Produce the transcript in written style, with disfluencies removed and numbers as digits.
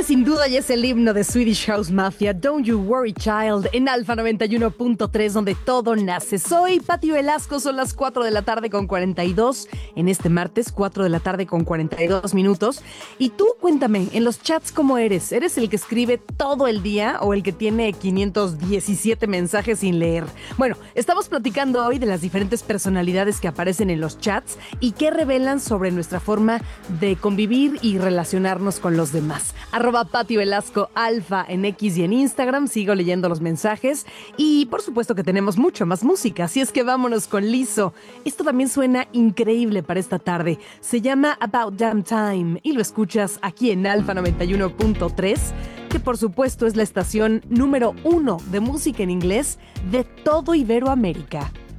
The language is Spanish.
Este sin duda ya es el himno de Swedish House Mafia, Don't You Worry Child, en Alfa 91.3, donde todo nace. Soy Pati Velasco, son las 4 de la tarde con 42, en este martes, 4 de la tarde con 42 minutos. Y tú, cuéntame, en los chats, ¿cómo eres? ¿Eres el que escribe todo el día o el que tiene 517 mensajes sin leer? Bueno, estamos platicando hoy de las diferentes personalidades que aparecen en los chats y que revelan sobre nuestra forma de convivir y relacionarnos con los demás. @Pati Velasco Alfa en X y en Instagram. Sigo leyendo los mensajes y por supuesto que tenemos mucho más música, así es que vámonos con Lizzo. Esto también suena increíble para esta tarde. Se llama About Damn Time y lo escuchas aquí en Alfa 91.3, que por supuesto es la estación número 1 de música en inglés de todo Iberoamérica.